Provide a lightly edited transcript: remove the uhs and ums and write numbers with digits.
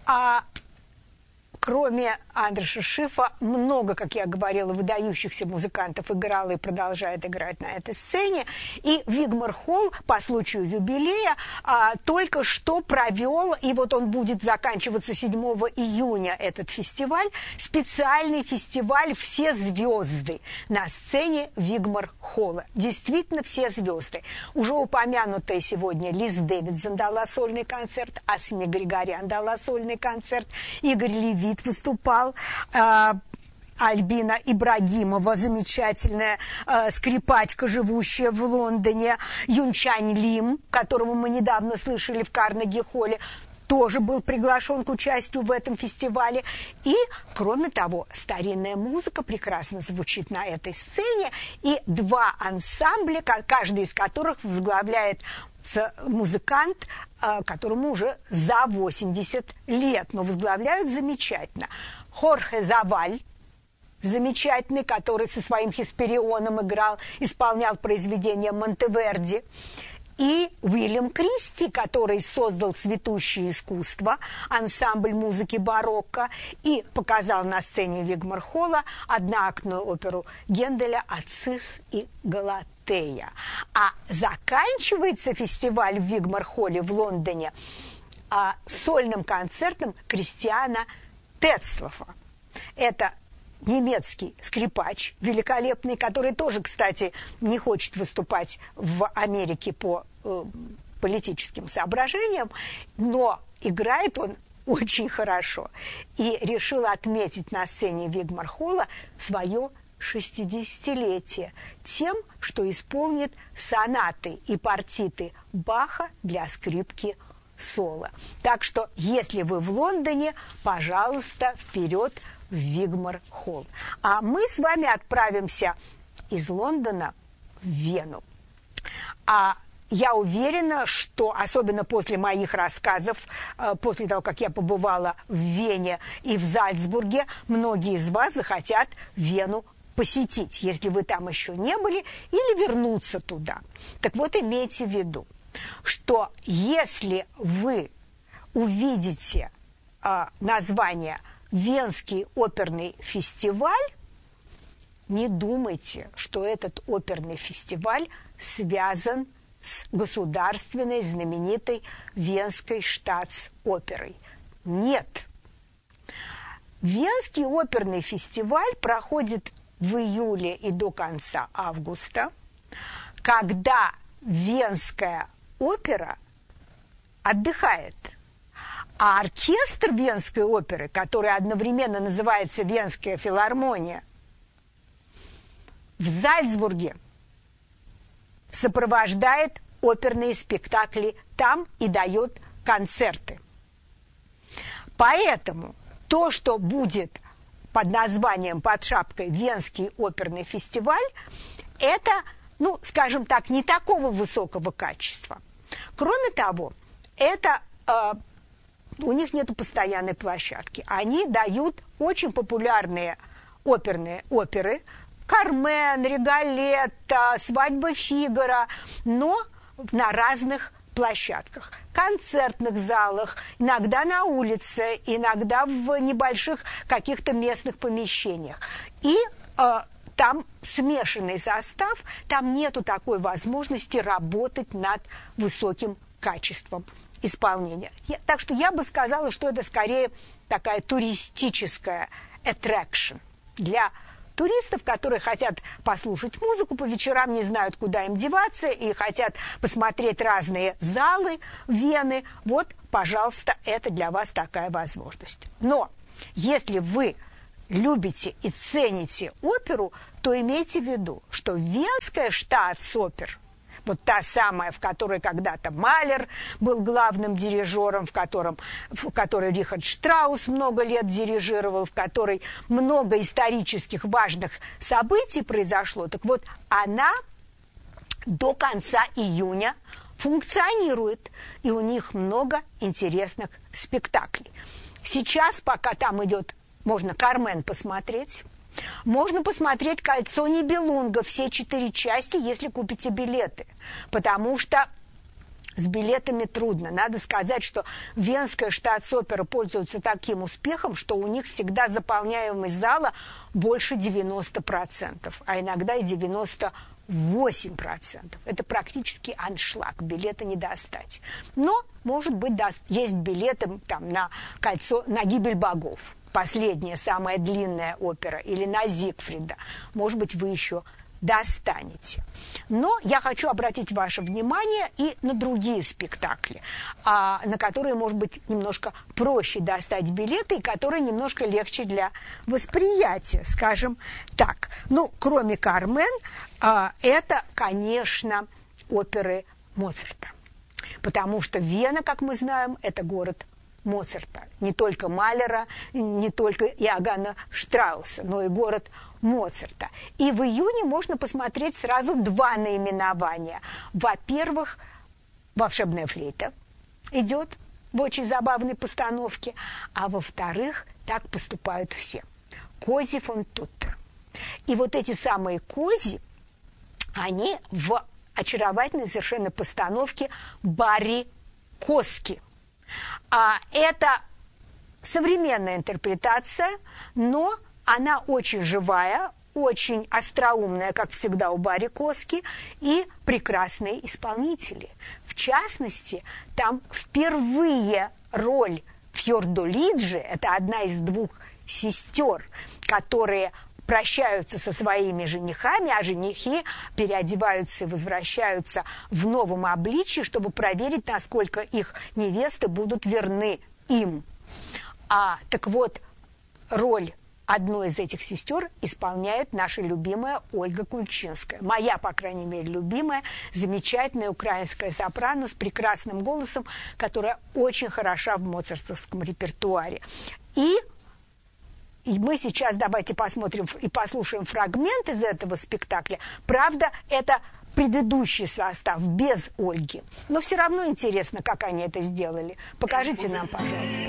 А кроме Андреса Шифа, много, как я говорила, выдающихся музыкантов играло и продолжает играть на этой сцене. И Вигмар Холл по случаю юбилея только что провел, и вот он будет заканчиваться 7 июня, этот фестиваль, специальный фестиваль «Все звезды» на сцене Вигмар Холла. Действительно, все звезды. Уже упомянутая сегодня Лиз Дэвидсон дала сольный концерт, Асмик Григорян дала сольный концерт, Игорь Левит выступал, Альбина Ибрагимова, замечательная скрипачка, живущая в Лондоне, Юнчань Лим, которого мы недавно слышали в Карнеги-холле, тоже был приглашен к участию в этом фестивале. И, кроме того, старинная музыка прекрасно звучит на этой сцене, и 2 ансамбля, каждый из которых возглавляет музыкант, которому уже за 80 лет, но возглавляют замечательно. Хорхе Заваль, замечательный, который со своим Хесперионом исполнял произведения Монтеверди, и Уильям Кристи, который создал «Цветущее искусство», ансамбль музыки барокко, и показал на сцене Вигмар Холла одноактную оперу Генделя «Ацис и Галатея». А заканчивается фестиваль в Вигмар-холле в Лондоне сольным концертом Кристиана Тецлофа. Это немецкий скрипач великолепный, который тоже, кстати, не хочет выступать в Америке по политическим соображениям, но играет он очень хорошо. И решил отметить на сцене Вигмар Холла свое 60-летие тем, что исполнит сонаты и партиты Баха для скрипки соло. Так что, если вы в Лондоне, пожалуйста, вперед в Вигмар Холл. А мы с вами отправимся из Лондона в Вену. Я уверена, что, особенно после моих рассказов, после того, как я побывала в Вене и в Зальцбурге, многие из вас захотят Вену посетить, если вы там еще не были, или вернуться туда. Так вот, имейте в виду, что если вы увидите название «Венский оперный фестиваль», не думайте, что этот оперный фестиваль связан с государственной знаменитой Венской штатс-оперой. Нет. Венский оперный фестиваль проходит в июле и до конца августа, когда Венская опера отдыхает. А оркестр Венской оперы, который одновременно называется Венская филармония, в Зальцбурге сопровождает оперные спектакли там и дает концерты. Поэтому то, что будет под названием, под шапкой «Венский оперный фестиваль», это, скажем так, не такого высокого качества. Кроме того, это у них нет постоянной площадки. Они дают очень популярные оперы «Кармен», «Риголетто», «Свадьба Фигаро», но на разных площадках, концертных залах, иногда на улице, иногда в небольших каких-то местных помещениях. И там смешанный состав, там нету такой возможности работать над высоким качеством исполнения. Так что я бы сказала, что это скорее такая туристическая attraction для туристов, которые хотят послушать музыку по вечерам, не знают, куда им деваться, и хотят посмотреть разные залы Вены. Вот, пожалуйста, это для вас такая возможность. Но если вы любите и цените оперу, то имейте в виду, что Венская штатс-опера, вот та самая, в которой когда-то Малер был главным дирижером, в которой Рихард Штраус много лет дирижировал, в которой много исторических важных событий произошло. Так вот, она до конца июня функционирует, и у них много интересных спектаклей. Сейчас, пока там идет, можно «Кармен» посмотреть, можно посмотреть «Кольцо Нибелунга», все 4 части, если купите билеты. Потому что с билетами трудно. Надо сказать, что Венская штатс-опера пользуется таким успехом, что у них всегда заполняемость зала больше 90%, а иногда и 98%. Это практически аншлаг, билеты не достать. Но, может быть, есть билеты там, на «Кольцо», на «Гибель богов», последняя, самая длинная опера, или на «Зигфрида». Может быть, вы еще достанете. Но я хочу обратить ваше внимание и на другие спектакли, на которые, может быть, немножко проще достать билеты, и которые немножко легче для восприятия, скажем так. Ну, кроме «Кармен», это, конечно, оперы Моцарта. Потому что Вена, как мы знаем, это город Моцарта. Не только Малера, не только Иоганна Штрауса, но и город Моцарта. И в июне можно посмотреть сразу два наименования. Во-первых, «Волшебная флейта» идет в очень забавной постановке, а во-вторых, так поступают все. «Кози фон Туттер». И вот эти самые кози, они в очаровательной совершенно постановке Барри Коски. Это современная интерпретация, но она очень живая, очень остроумная, как всегда у Барри Коски, и прекрасные исполнители. В частности, там впервые роль Фьордолиджи, это одна из двух сестер, которые прощаются со своими женихами, а женихи переодеваются и возвращаются в новом обличии, чтобы проверить, насколько их невесты будут верны им. Так вот, роль одной из этих сестер исполняет наша любимая Ольга Кульчинская. Моя, по крайней мере, любимая, замечательная украинская сопрано с прекрасным голосом, которая очень хороша в моцартовском репертуаре. И мы сейчас давайте посмотрим и послушаем фрагмент из этого спектакля. Правда, это предыдущий состав, без Ольги. Но все равно интересно, как они это сделали. Покажите нам, пожалуйста.